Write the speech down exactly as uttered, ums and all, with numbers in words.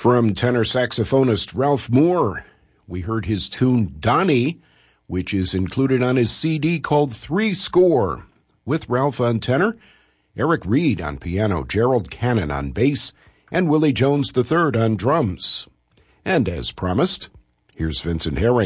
From tenor saxophonist Ralph Moore, we heard his tune Donnie, which is included on his C D called Three Score, with Ralph on tenor, Eric Reed on piano, Gerald Cannon on bass, and Willie Jones the third on drums. And as promised, here's Vincent Herring.